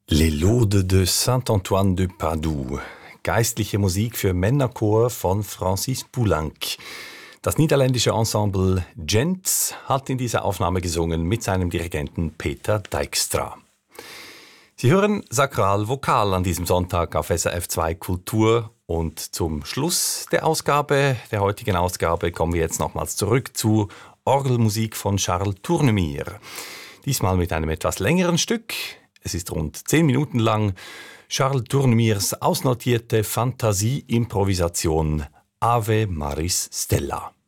Les Laudes de Saint-Antoine de Padoue. Geistliche Musik für Männerchor von Francis Poulenc. Das niederländische Ensemble Gents hat in dieser Aufnahme gesungen mit seinem Dirigenten Peter Dijkstra. Sie hören Sakral Vokal an diesem Sonntag auf SRF 2 Kultur. Und zum Schluss der heutigen Ausgabe, kommen wir jetzt nochmals zurück zu Orgelmusik von Charles Tournemire. Diesmal mit einem etwas längeren Stück. Es ist rund 10 Minuten lang. Charles Tournemires ausnotierte Fantasie-Improvisation Ave Maris Stella.